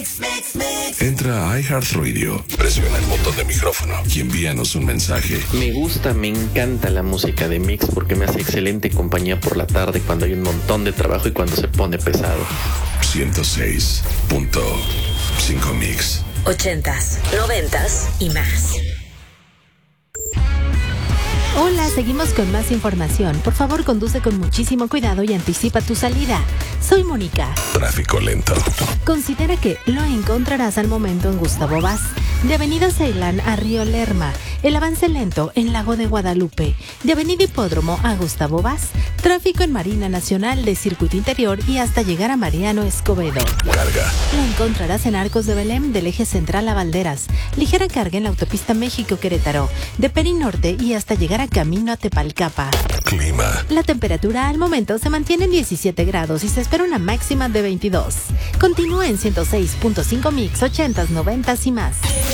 Entra a iHeartRadio, presiona el botón de micrófono y envíanos un mensaje. Me gusta, me encanta la música de Mix porque me hace excelente compañía por la tarde cuando hay un montón de trabajo y cuando se pone pesado. 106.5 Mix. 80s, 90s y más. Hola, seguimos con más información. Por favor, conduce con muchísimo cuidado y anticipa tu salida. Soy Mónica. Tráfico lento. Considera que lo encontrarás al momento en Gustavo Vaz, de Avenida Ceilán a Río Lerma, el avance lento en Lago de Guadalupe, de Avenida Hipódromo a Gustavo Vaz, tráfico en Marina Nacional de Circuito Interior y hasta llegar a Mariano Escobedo. Carga. Lo encontrarás en Arcos de Belém del eje central a Valderas, ligera carga en la autopista México-Querétaro, de Perinorte y hasta llegar a camino a Tepalcapa. Clima. La temperatura al momento se mantiene en 17 grados y se espera una máxima de 22. Continúa en 106.5 Mix, 80s, 90s y más.